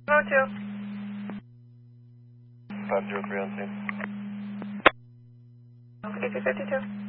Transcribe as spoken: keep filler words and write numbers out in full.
Oh two. five zero three on scene. fifty fifty-two.